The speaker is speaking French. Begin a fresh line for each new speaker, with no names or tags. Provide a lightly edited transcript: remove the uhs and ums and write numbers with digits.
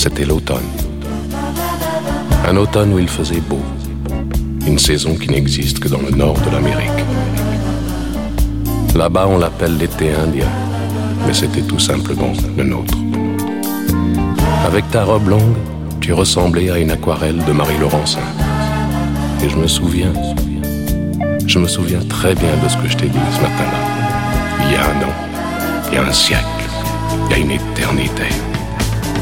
C'était l'automne. Un automne où il faisait beau. Une saison qui n'existe que dans le nord de l'Amérique. Là-bas, on l'appelle l'été indien, mais c'était tout simplement le nôtre. Avec ta robe longue, tu ressemblais à une aquarelle de Marie Laurencin. Et je me souviens très bien de ce que je t'ai dit ce matin-là. Il y a un an, il y a un siècle, il y a une éternité.